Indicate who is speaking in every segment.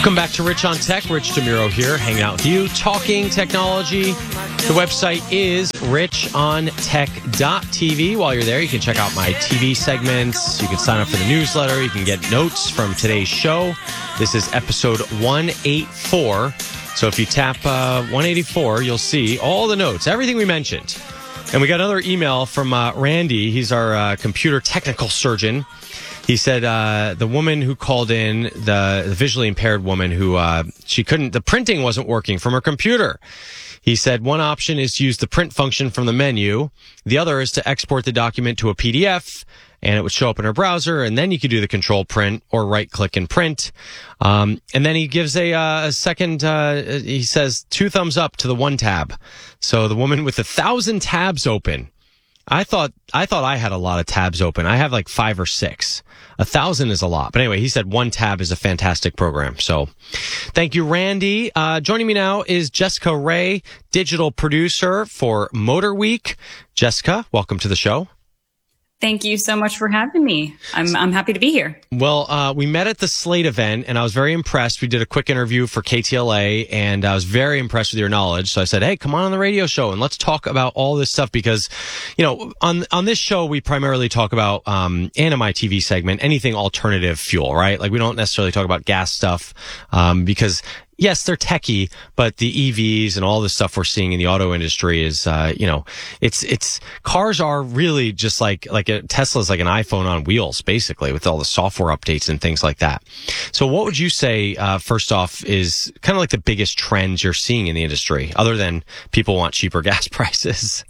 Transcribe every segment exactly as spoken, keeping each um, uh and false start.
Speaker 1: Welcome back to Rich on Tech. Rich DeMuro here, hanging out with you, talking technology. The website is rich on tech dot t v. While you're there, you can check out my T V segments. You can sign up for the newsletter. You can get notes from today's show. This is episode one eighty-four. So if you tap uh, one eighty-four, you'll see all the notes, everything we mentioned. And we got another email from uh, Randy. He's our uh, computer technical surgeon. He said uh, the woman who called in, the, the visually impaired woman who uh, she couldn't, the printing wasn't working from her computer. He said one option is to use the print function from the menu. The other is to export the document to a P D F, and it would show up in her browser, and then you could do the control print or right click and print. Um, and then he gives a, uh, a second, uh, he says two thumbs up to the one tab. So the woman with a thousand tabs open. I thought, I thought I had a lot of tabs open. I have like five or six. A thousand is a lot. But anyway, he said one tab is a fantastic program. So thank you, Randy. Uh, joining me now is Jessica Ray, digital producer for Motor Week. Jessica, welcome to the show.
Speaker 2: Thank you so much for having me. I'm I'm happy to be here.
Speaker 1: Well, uh, we met at the Slate event, and I was very impressed. We did a quick interview for K T L A, and I was very impressed with your knowledge. So I said, hey, come on on the radio show, and let's talk about all this stuff because, you know, on on this show, we primarily talk about, um, and in my T V segment, anything alternative fuel, right? Like, we don't necessarily talk about gas stuff, um, because yes, they're techie, but the E Vs and all the stuff we're seeing in the auto industry is, uh, you know, it's, it's, cars are really just like, like a Tesla's like an iPhone on wheels, basically, with all the software updates and things like that. So what would you say, uh, first off, is kind of like the biggest trends you're seeing in the industry, other than people want cheaper gas prices?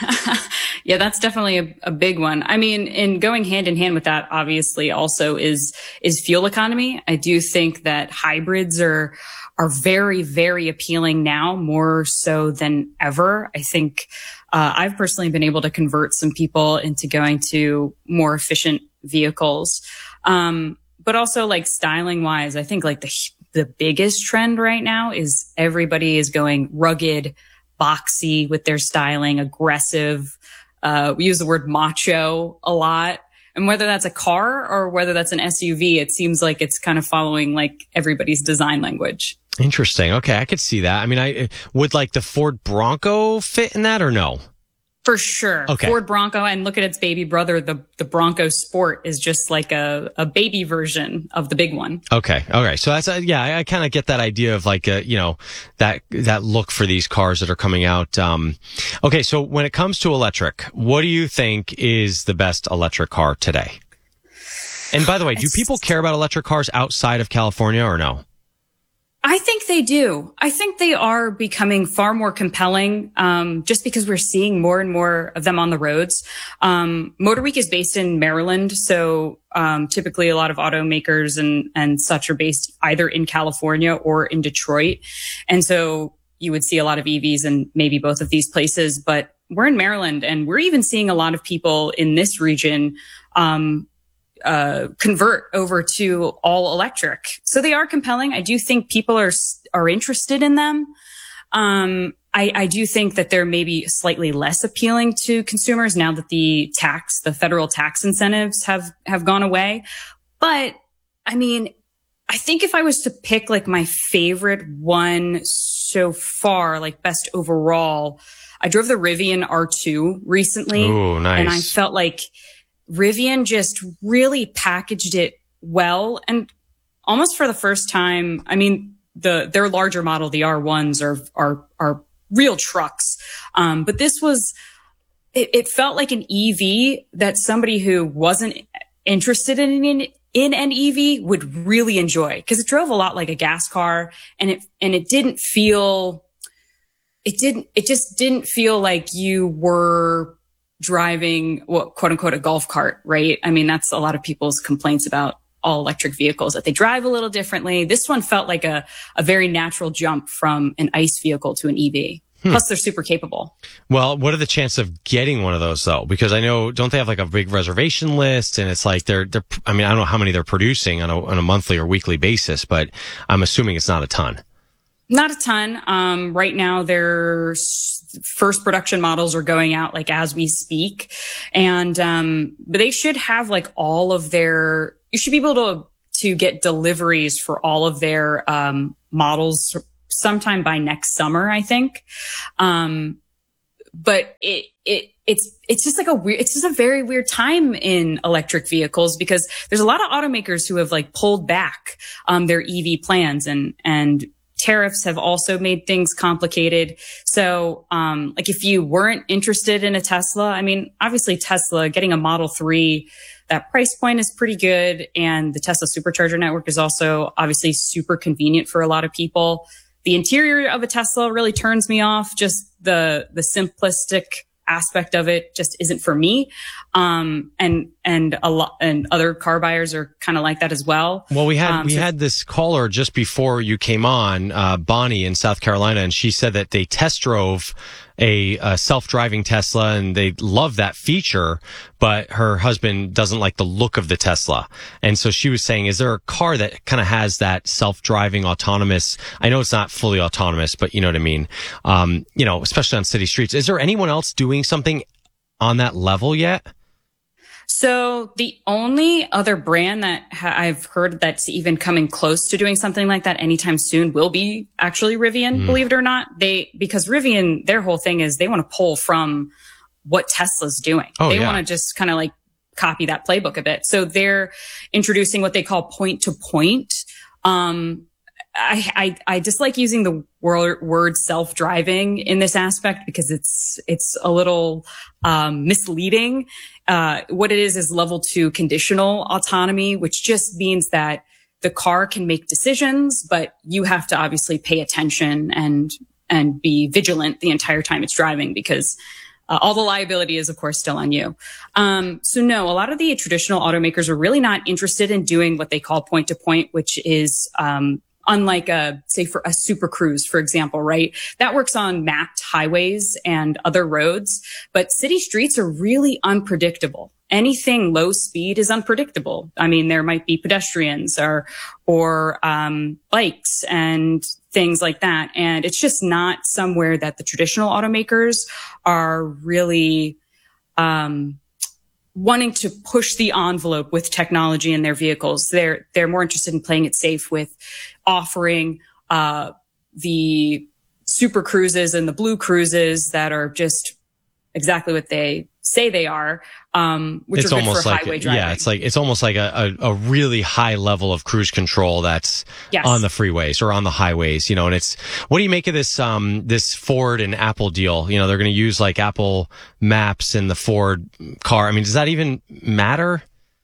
Speaker 2: Yeah, that's definitely a, a big one. I mean, in going hand in hand with that, obviously, also is, is fuel economy. I do think that hybrids are, are very, very appealing now, more so than ever. I think, uh, I've personally been able to convert some people into going to more efficient vehicles. Um, but also like styling wise, I think like the, the biggest trend right now is everybody is going rugged, boxy with their styling, aggressive. Uh, we use the word macho a lot. And whether that's a car or whether that's an S U V, it seems like it's kind of following like everybody's design language.
Speaker 1: Interesting. Okay. I could see that. I mean, I would like the Ford Bronco fit in that or no?
Speaker 2: For sure.
Speaker 1: Okay.
Speaker 2: Ford Bronco, and look at its baby brother. The, the Bronco Sport is just like a, a baby version of the big one.
Speaker 1: Okay. Okay. So that's, uh, yeah, I, I kind of get that idea of like, uh, you know, that, that look for these cars that are coming out. Um, okay. So when it comes to electric, what do you think is the best electric car today? And by the way, do people care about electric cars outside of California or no?
Speaker 2: I think they do. I think they are becoming far more compelling, um, just because we're seeing more and more of them on the roads. Um, Motor Week is based in Maryland. So, um, typically a lot of automakers and, and such are based either in California or in Detroit. And so you would see a lot of E Vs in maybe both of these places, but we're in Maryland and we're even seeing a lot of people in this region, um, uh, convert over to all electric. So they are compelling. I do think people are, are interested in them. Um, I, I do think that they're maybe slightly less appealing to consumers now that the tax, the federal tax incentives have, have gone away. But I mean, I think if I was to pick like my favorite one so far, like best overall, I drove the Rivian R two recently.
Speaker 1: Oh, nice.
Speaker 2: And I felt like Rivian just really packaged it well. And almost for the first time, I mean, the, their larger model, the R ones are, are, are real trucks. Um, but this was, it, it felt like an E V that somebody who wasn't interested in, in, in an E V would really enjoy, because it drove a lot like a gas car, and it, and it didn't feel, it didn't, it just didn't feel like you were driving, what, quote unquote, a golf cart, right? I mean, that's a lot of people's complaints about all electric vehicles, that they drive a little differently. This one felt like a, a very natural jump from an ICE vehicle to an E V. Hmm. Plus, they're super capable.
Speaker 1: Well, what are the chances of getting one of those though? Because I know, don't they have like a big reservation list? And it's like they're, they're, I mean, I don't know how many they're producing on a, on a monthly or weekly basis, but I'm assuming it's not a ton.
Speaker 2: Not a ton. Um, right now, their first production models are going out like as we speak. And, um, but they should have like all of their, you should be able to, to get deliveries for all of their um, models sometime by next summer, I think. Um, but it, it, it's, it's just like a weird, it's just a very weird time in electric vehicles because there's a lot of automakers who have like pulled back, um, their E V plans and, and tariffs have also made things complicated. So, um, like if you weren't interested in a Tesla, I mean, obviously Tesla getting a Model three, that price point is pretty good. And the Tesla supercharger network is also obviously super convenient for a lot of people. The interior of a Tesla really turns me off. Just the, the simplistic aspect of it just isn't for me. Um, and, and a lot, and other car buyers are kind of like that as well.
Speaker 1: Well, we had,
Speaker 2: um,
Speaker 1: we
Speaker 2: so-
Speaker 1: had this caller just before you came on, uh, Bonnie in South Carolina, and she said that they test drove a, a self-driving Tesla and they love that feature, but her husband doesn't like the look of the Tesla. And so she was saying, is there a car that kind of has that self-driving autonomous? I know it's not fully autonomous, but you know what I mean? Um, you know, especially on city streets. Is there anyone else doing something on that level yet?
Speaker 2: So the only other brand that ha- I've heard that's even coming close to doing something like that anytime soon will be actually Rivian, mm. believe it or not. They, because Rivian, their whole thing is they want to pull from what Tesla's doing.
Speaker 1: Oh,
Speaker 2: they
Speaker 1: yeah.
Speaker 2: want to just kind of like copy that playbook a bit. So they're introducing what they call point to point. Um, I, I, I dislike using the word, word self-driving in this aspect because it's, it's a little, um, misleading. Uh, what it is is level two conditional autonomy, which just means that the car can make decisions, but you have to obviously pay attention and, and be vigilant the entire time it's driving because uh, all the liability is, of course, still on you. Um, so no, a lot of the traditional automakers are really not interested in doing what they call point to point, which is, um, unlike a, say for a Super Cruise, for example, right? That works on mapped highways and other roads, but city streets are really unpredictable. Anything low speed is unpredictable. I mean, there might be pedestrians or, or, um, bikes and things like that. And it's just not somewhere that the traditional automakers are really, um, wanting to push the envelope with technology in their vehicles. They're, they're more interested in playing it safe with offering, uh, the Super Cruises and the Blue Cruises that are just exactly what they say they are, um, which
Speaker 1: it's
Speaker 2: are good
Speaker 1: almost
Speaker 2: for
Speaker 1: like,
Speaker 2: highway driving.
Speaker 1: Yeah, it's like, it's almost like a, a, a really high level of cruise control that's
Speaker 2: yes.
Speaker 1: on the freeways or on the highways, you know, and it's, what do you make of this, um, this Ford and Apple deal? You know, they're going to use like Apple Maps in the Ford car. I mean, does that even matter?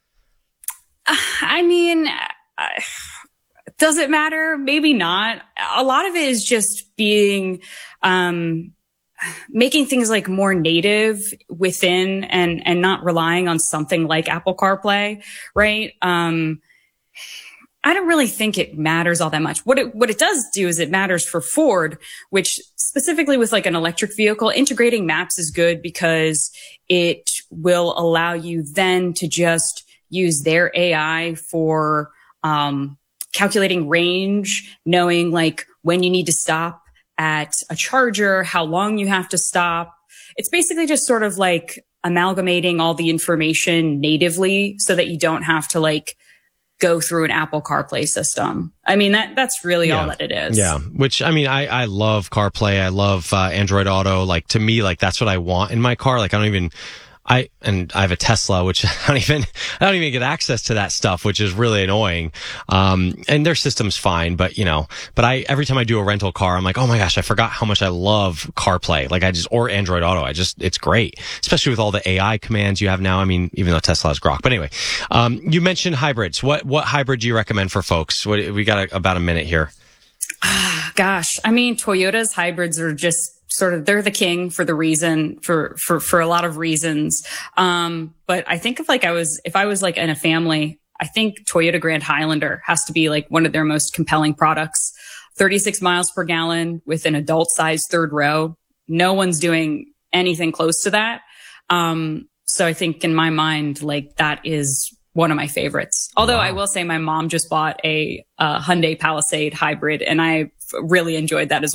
Speaker 2: Uh, I mean, uh, does it matter? Maybe not. A lot of it is just being, um, making things like more native within and, and not relying on something like Apple CarPlay, right? Um, I don't really think it matters all that much. What it, what it does do is it matters for Ford, which specifically with like an electric vehicle, integrating maps is good because it will allow you then to just use their A I for, um, calculating range, knowing like when you need to stop at a charger, how long you have to stop. It's basically just sort of like amalgamating all the information natively so that you don't have to like go through an Apple CarPlay system. I mean, that, that's really
Speaker 1: yeah.
Speaker 2: all that it is.
Speaker 1: Yeah. Which, I mean, I, I love CarPlay. I love, uh, Android Auto. Like to me, like that's what I want in my car. Like I don't even, I, and I have a Tesla, which I don't even, I don't even get access to that stuff, which is really annoying. Um, and their system's fine, but you know, but I, every time I do a rental car, I'm like, oh my gosh, I forgot how much I love CarPlay. Like I just, or Android Auto. I just, it's great, especially with all the A I commands you have now. I mean, even though Tesla has Grok, but anyway, um, you mentioned hybrids. What, what hybrid do you recommend for folks? What, we got a, about a minute here.
Speaker 2: Ah, gosh. I mean, Toyota's hybrids are just, sort of, they're the king for the reason, for, for, for a lot of reasons. Um, but I think if like I was, if I was like in a family, I think Toyota Grand Highlander has to be like one of their most compelling products. thirty-six miles per gallon with an adult sized third row. No one's doing anything close to that. Um, so I think in my mind, like that is one of my favorites. Although wow. I will say my mom just bought a, a Hyundai Palisade hybrid and I really enjoyed that as well.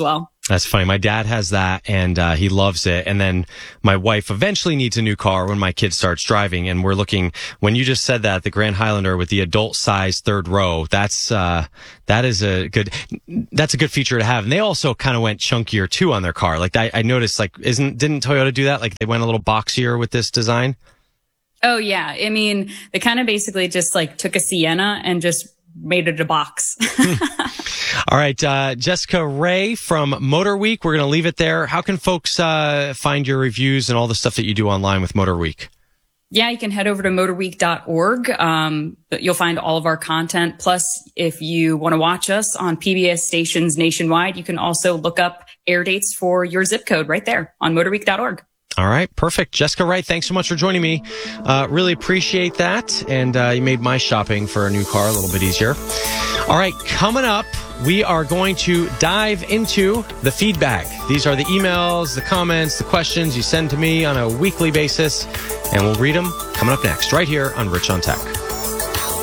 Speaker 1: That's funny. My dad has that, and uh, he loves it. And then my wife eventually needs a new car when my kid starts driving. And we're looking, when you just said that, the Grand Highlander with the adult size third row, that's uh, that is a good, that's a good feature to have. And they also kind of went chunkier too on their car. Like I, I noticed, like, isn't didn't Toyota do that? Like they went a little boxier with this design.
Speaker 2: Oh yeah, I mean, they kind of basically just like took a Sienna and just made it a box.
Speaker 1: All right, uh, Jessica Ray from Motor Week. We're going to leave it there. How can folks uh, find your reviews and all the stuff that you do online with Motor Week?
Speaker 2: Yeah, you can head over to motor week dot org. Um, you'll find all of our content. Plus, if you want to watch us on P B S stations nationwide, you can also look up air dates for your zip code right there on motor week dot org.
Speaker 1: All right, perfect. Jessica Wright, thanks so much for joining me. Uh, really appreciate that. And uh, you made my shopping for a new car a little bit easier. All right, coming up, we are going to dive into the feedback. These are the emails, the comments, the questions you send to me on a weekly basis, and we'll read them coming up next, right here on Rich on Tech.